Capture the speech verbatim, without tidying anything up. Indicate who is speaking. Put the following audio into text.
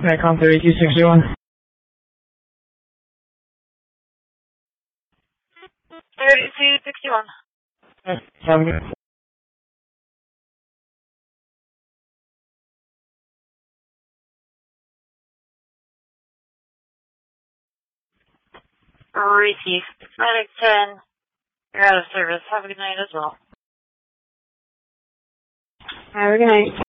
Speaker 1: Nikon thirty-two sixty-one.
Speaker 2: thirty-two sixty-one.
Speaker 1: Sounds good.
Speaker 2: Receive. Medic ten. You're out of service. Have a good night as well.
Speaker 1: Have a good night.